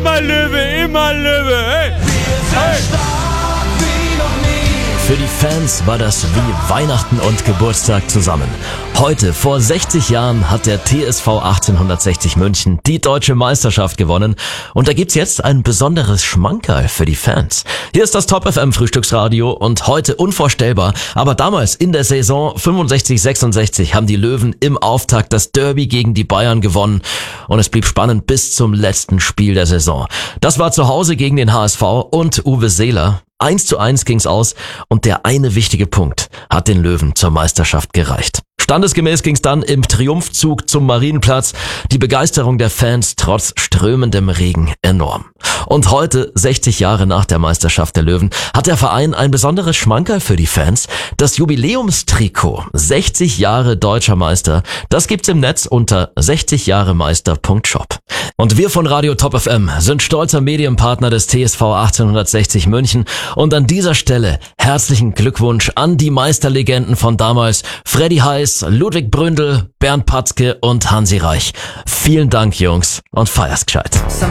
Immer Löwe, immer Löwe. Hey. Hey. Für die Fans war das wie Weihnachten und Geburtstag zusammen. Heute, vor 60 Jahren, hat der TSV 1860 München die deutsche Meisterschaft gewonnen. Und da gibt's jetzt ein besonderes Schmankerl für die Fans. Hier ist das Top FM Frühstücksradio und heute unvorstellbar. Aber damals in der Saison 65-66 haben die Löwen im Auftakt das Derby gegen die Bayern gewonnen. Und es blieb spannend bis zum letzten Spiel der Saison. Das war zu Hause gegen den HSV und Uwe Seeler. 1:1 ging's aus und der eine wichtige Punkt hat den Löwen zur Meisterschaft gereicht. Standesgemäß ging's dann im Triumphzug zum Marienplatz. Die Begeisterung der Fans trotz strömendem Regen enorm. Und heute, 60 Jahre nach der Meisterschaft der Löwen, hat der Verein ein besonderes Schmankerl für die Fans. Das Jubiläumstrikot 60 Jahre deutscher Meister, das gibt's im Netz unter 60jahremeister.shop. Und wir von Radio Top FM sind stolzer Medienpartner des TSV 1860 München. Und an dieser Stelle herzlichen Glückwunsch an die Meisterlegenden von damals, Freddy Heiß, Ludwig Bründel, Bernd Patzke und Hansi Reich. Vielen Dank, Jungs, und feier's gescheit.